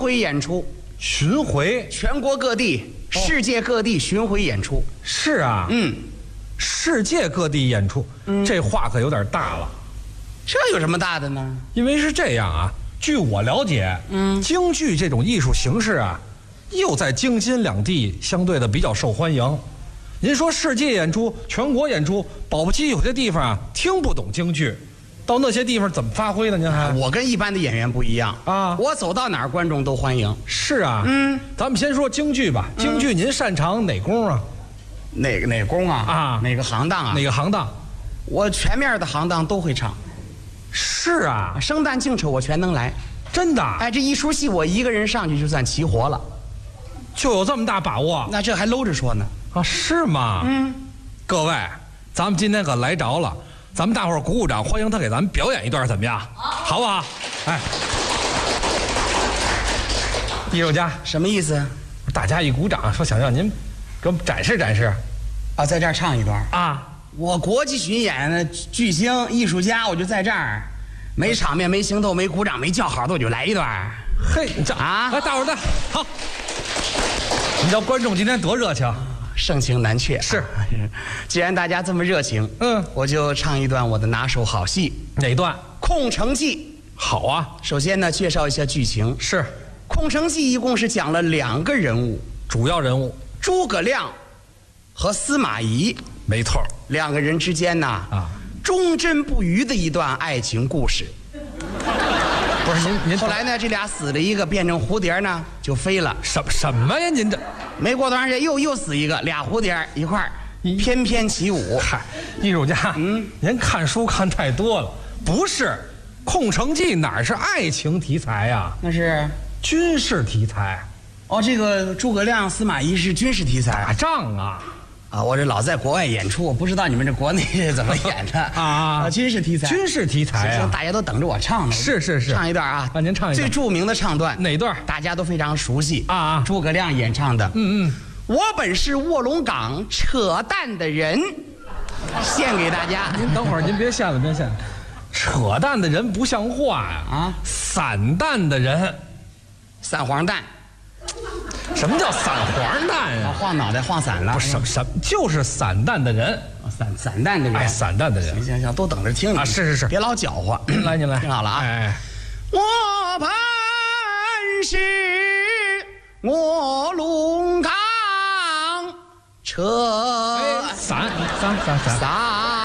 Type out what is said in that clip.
回演出， 巡回， 全国各地、世界各地巡回演出。 是啊，世界各地演出，这话可有点大了。 这有什么大的呢？ 因为是这样啊，据我了解，京剧这种艺术形式啊，又在京津两地相对的比较受欢迎。您说世界演出、全国演出，保不齐有些地方啊听不懂京剧，到那些地方怎么发挥呢？您还我跟一般的演员不一样啊， 我走到哪儿观众都欢迎。 是啊，咱们先说京剧吧。京剧您擅长哪功啊？ 哪个功啊？ 啊， 哪个行当啊？ 哪个行当？ 我全面的行当都会唱。 是啊， 生旦净丑我全能来。 真的？ 哎，这一出戏我一个人上去就算齐活了。 就有这么大把握？ 那这还搂着说呢。 啊，是吗？各位，咱们今天可来着了，咱们大伙儿鼓鼓掌，欢迎他给咱们表演一段，怎么样？好不好？哎，艺术家什么意思？ 大家一鼓掌，说想让您给我们展示展示。 啊，在这儿唱一段啊！ 我国际巡演的巨星艺术家，我就在这儿，没场面，没行头，没鼓掌，没叫好的，我就来一段。 嘿，你这啊，来，大伙儿的好。你知道观众今天多热情？ 盛情难却。 是， 既然大家这么热情，我就唱一段我的拿手好戏。 哪段？ 《空城计》。 好啊。 首先呢，介绍一下剧情。 是，《 空城计》一共是讲了2个人物， 主要人物诸葛亮和司马懿。 没错 ，2个人之间呢，忠贞不渝的一段爱情故事。 不是您后来呢，这俩死了一个，变成蝴蝶呢就飞了。 什么呀？您这没过多长时间又死一个，俩蝴蝶一块儿翩翩起舞。 嗨，艺术家，您看书看太多了。不是，《空城计》哪是爱情题材呀？ 那是军事题材。 哦，这个诸葛亮、司马懿是军事题材， 打仗啊。 啊，我这老在国外演出，我不知道你们这国内是怎么演的啊。军事题材， 军事题材啊， 大家都等着我唱呢。 是， 唱一段啊， 您唱一段最著名的唱段。 哪段？ 大家都非常熟悉啊。 诸葛亮演唱的。我本是卧龙岗扯淡的人，献给大家。 您等会儿，您别献了，别献了。扯淡的人不像话呀！啊，散淡的人， 散黄蛋。 什么叫散黄蛋呀？ 晃脑袋晃散了。 不是什么，就是散淡的人， 散淡的人。 哎，散淡的人。 行，都等着听你啊！是， 别老搅和。 您来， 听好了啊！ 哎， 我本是卧龙岗扯散。